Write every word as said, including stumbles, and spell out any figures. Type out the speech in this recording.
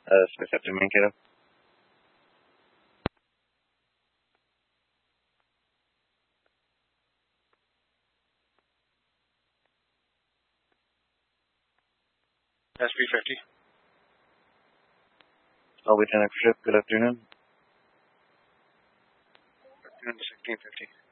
Uh, Smith Captain Mankato. S B fifty. All Lieutenant for ship, good afternoon. Afternoon, sixteen fifty.